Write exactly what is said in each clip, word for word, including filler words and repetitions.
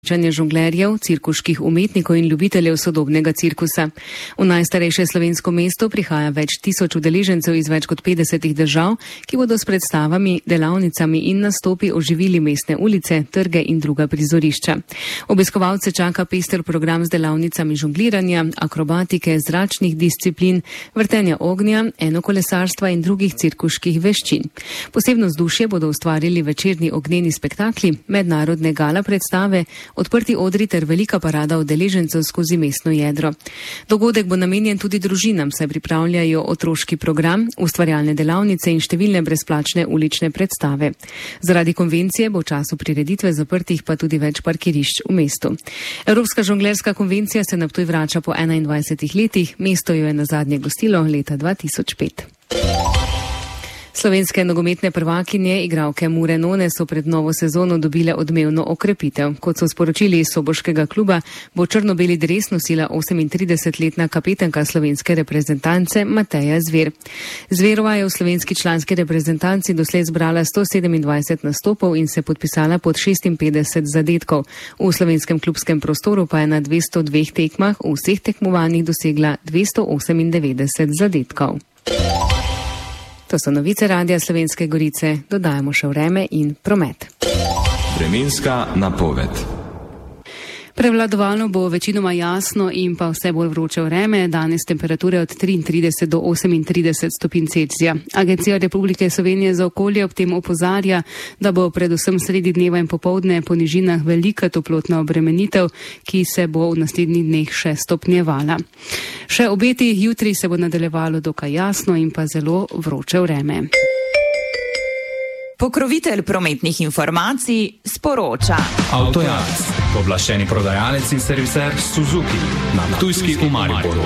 žonglerjev, cirkuških umetnikov in ljubiteljev sodobnega cirkusa. V najstarejše slovensko mesto prihaja več tisoč udeležencev iz več kot petdesetih držav, ki bodo s predstavami, delavnicami in nastopi oživili mestne ulice, trge in druga prizorišča. Obiskovalce čaka pester program z delavnicami žongliranja, akrobatike, zračnih disciplin, vrtenja ognja, enokolesarstva in drugih cirkuških veščin. Posebno vzdušje bodo ustvarili večerni ognjeni spektakli, mednarodne gala predstave, odprti odri ter velika parada udeležencev skozi mestno jedro. Dogodek bo namenjen tudi družinam, saj pripravljajo otroški program, ustvarjalne delavnice in številne brezplačne ulične predstave. Zaradi konvencije bo v času prireditve zaprtih pa tudi več parkirišč v mestu. Evropska žonglerska konvencija se na Ptuj vrača po enaindvajsetih letih, mesto jo je nazadnje gostilo leta dva tisoč pet. Slovenske nogometne prvakinje, igralke Mure None, so pred novo sezono dobile odmevno okrepitev. Kot so sporočili iz soboškega kluba, bo črno-beli dres nosila osemintridesetletna kapetanka slovenske reprezentance Mateja Zver. Zverova je v slovenski članski reprezentanci doslej zbrala sto sedemindvajset nastopov in se podpisala pod šestinpetdeset zadetkov. V slovenskem klubskem prostoru pa je na dvesto dveh tekmah v vseh tekmovanjih dosegla dvesto osemindevetdeset zadetkov. To so novice Radia Slovenske Gorice, dodajamo še vreme in promet. Vremenska napoved. Prevladovalno bo večinoma jasno in pa vse bolj vroče vreme, danes temperature od triintrideset do osemintrideset stopinj Celzija. Agencija Republike Slovenije za okolje ob tem opozarja, da bo predvsem sredi dneva in popoldne po nižinah velika toplotna obremenitev, ki se bo v naslednjih dneh še stopnjevala. Še obeti, jutri se bo nadaljevalo dokaj jasno in pa zelo vroče vreme. Pokrovitelj prometnih informacij sporoča. Avtojakt, pooblaščeni prodajalec in serviser Suzuki na Ptujski v Mariboru.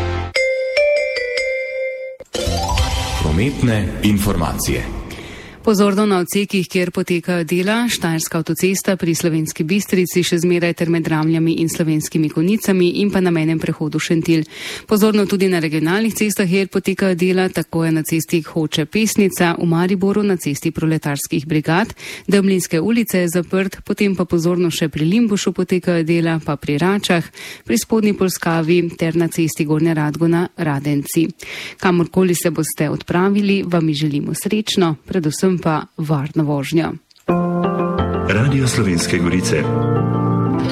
Prometne informacije. Pozorno na odsekih, kjer potekajo dela, Štajerska avtocesta pri Slovenski Bistrici še zmeraj ter med Ramljami in Slovenskimi Konjicami in pa na mejnem prehodu Šentilj. Pozorno tudi na regionalnih cestah, kjer potekajo dela, tako je na cesti Hoče-Pesnica, v Mariboru na cesti Proletarskih brigad, Demlinske ulice je zaprt, potem pa pozorno še pri Limbušu potekajo dela, pa pri Račah, pri Spodnji Polskavi ter na cesti Gornja Radgona Radenci. Kamorkoli se boste odpravili, vam želimo srečno, predvsem pa varno vožnjo. Radio Slovenske Gorice.